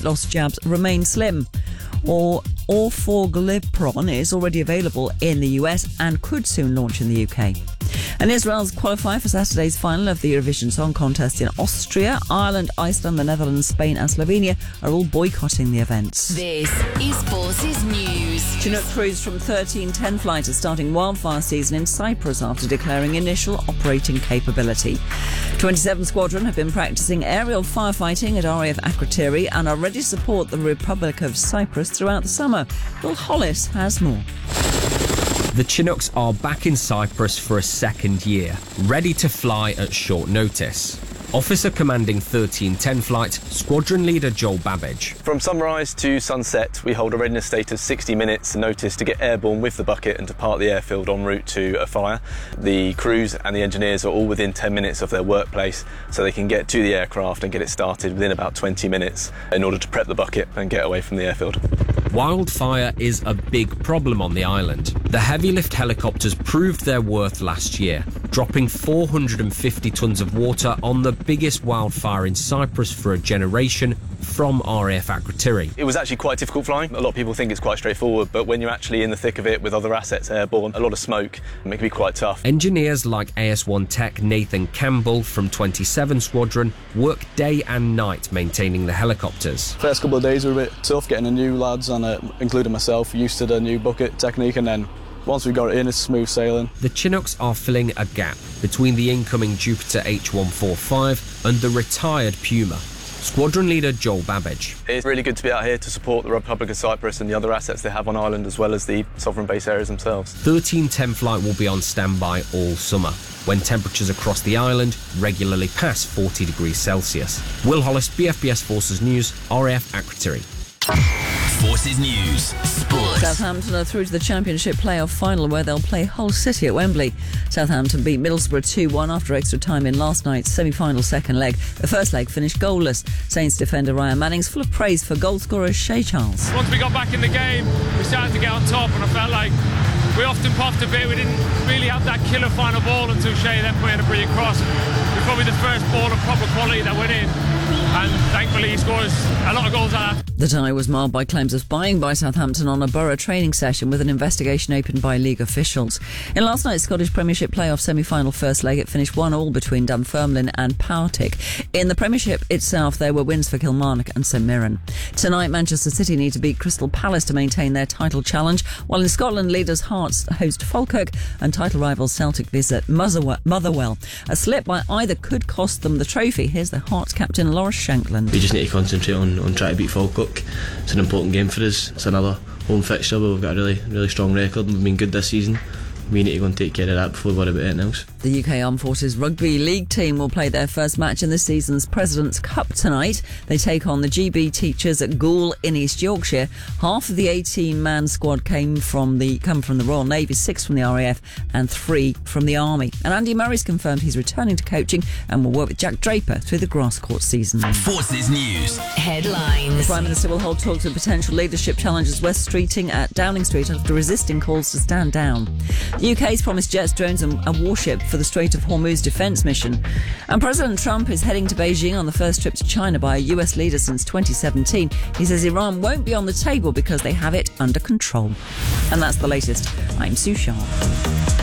loss jabs remain slim. Or orforglipron is already available in the US and could soon launch in the UK. And Israel's qualify for Saturday's final of the Eurovision Song Contest in Austria. Ireland, Iceland, the Netherlands, Spain and Slovenia are all boycotting the events. This is Forces News. Chinook crews from 1310 flight are starting wildfire season in Cyprus after declaring initial operating capability. 27 Squadron have been practising aerial firefighting at RAF Akrotiri and are ready to support the Republic of Cyprus throughout the summer. Will Hollis has more. The Chinooks are back in Cyprus for a second year, ready to fly at short notice. Officer commanding 1310 flight, Squadron Leader Joel Babbage. From sunrise to sunset, we hold a readiness state of 60 minutes notice to get airborne with the bucket and depart the airfield en route to a fire. The crews and the engineers are all within 10 minutes of their workplace, so they can get to the aircraft and get it started within about 20 minutes in order to prep the bucket and get away from the airfield. Wildfire is a big problem on the island. The heavy lift helicopters proved their worth last year, dropping 450 tonnes of water on the biggest wildfire in Cyprus for a generation from RAF Akrotiri. It was actually quite difficult flying. A lot of people think it's quite straightforward, but when you're actually in the thick of it with other assets airborne, a lot of smoke, it can be quite tough. Engineers like AS1 Tech Nathan Campbell from 27 Squadron work day and night maintaining the helicopters. First couple of days were a bit tough, getting the new lads and including myself used to the new bucket technique, and then once we got it in, it's smooth sailing. The Chinooks are filling a gap between the incoming Jupiter H145 and the retired Puma. Squadron Leader Joel Babbage. It's really good to be out here to support the Republic of Cyprus and the other assets they have on island, as well as the sovereign base areas themselves. 1310 flight will be on standby all summer, when temperatures across the island regularly pass 40 degrees Celsius. Will Hollis, BFBS Forces News, RAF Akrotiri. Forces News Sport. Southampton are through to the Championship playoff final, where they'll play Hull City at Wembley. Southampton beat Middlesbrough 2-1 after extra time in last night's semi-final second leg. The first leg finished goalless. Saints defender Ryan Manning's full of praise for goal scorer Shay Charles. Once we got back in the game, we started to get on top, and I felt like we often puffed a bit. We didn't really have that killer final ball until Shay then put in a brilliant cross. It was probably the first ball of proper quality that went in, and thankfully he scores a lot of goals like that. The tie was marred by claims of spying by Southampton on a Borough training session, with an investigation opened by league officials. In last night's Scottish Premiership playoff semi-final first leg, it finished 1-1 between Dunfermline and Partick. In the Premiership itself, there were wins for Kilmarnock and St Mirren. Tonight, Manchester City need to beat Crystal Palace to maintain their title challenge, while in Scotland, leaders Hearts host Falkirk and title rivals Celtic visit Motherwell. A slip by either could cost them the trophy. Here's the Hearts captain Loris Shankland. We just need to concentrate on trying to beat Falkirk. It's an important game for us. It's another home fixture, but we've got a really strong record and we've been good this season. We need to go and take care of that before we worry about anything else. The UK Armed Forces Rugby League team will play their first match in this season's President's Cup tonight. They take on the GB Teachers at Goole in East Yorkshire. Half of the 18-man squad come from the Royal Navy, 6 from the RAF and 3 from the Army. And Andy Murray's confirmed he's returning to coaching and will work with Jack Draper through the grass court season. Forces News Headlines. The Prime Minister will hold talks with potential leadership challengers West Streeting at Downing Street after resisting calls to stand down. The UK's promised jets, drones and a warship for the Strait of Hormuz defence mission. And President Trump is heading to Beijing on the first trip to China by a US leader since 2017. He says Iran won't be on the table because they have it under control. And that's the latest. I'm Sue Sharp.